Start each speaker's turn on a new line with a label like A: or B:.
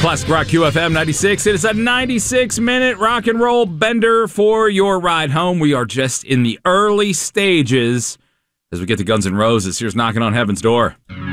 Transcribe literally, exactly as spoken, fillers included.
A: Classic Rock Q F M ninety-six. It is a ninety-six minute rock and roll bender for your ride home. We are just in the early stages as we get to Guns N' Roses. Here's Knocking on Heaven's Door.